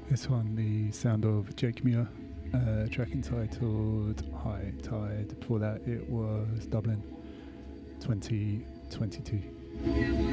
This one, the sound of Jake Muir, track entitled High Tide. Before that, it was Dublin 2022.